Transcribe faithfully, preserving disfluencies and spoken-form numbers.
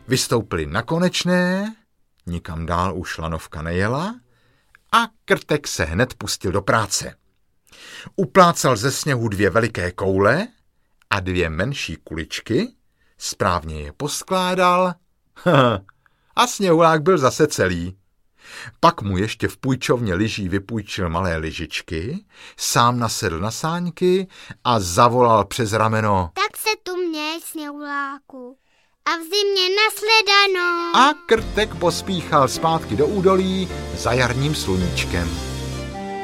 Vystoupili na konečné, nikam dál už lanovka nejela a Krtek se hned pustil do práce. Uplácal ze sněhu dvě veliké koule a dvě menší kuličky, správně je poskládal a sněhulák byl zase celý. Pak mu ještě v půjčovně lyží vypůjčil malé lyžičky, sám nasedl na sáňky a zavolal přes rameno: Tak se tu měj, sněhuláku, a v zimě nasledanou. A Krtek pospíchal zpátky do údolí za jarním sluníčkem.